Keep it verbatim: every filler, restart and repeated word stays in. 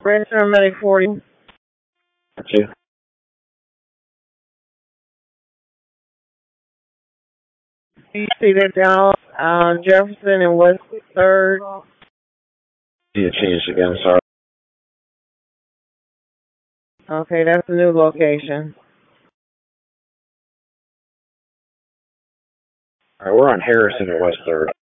Register Medic forty. Two. You see that down on Jefferson and West third? Yeah, change again, sorry. Okay, that's the new location. Alright, we're on Harrison and West third.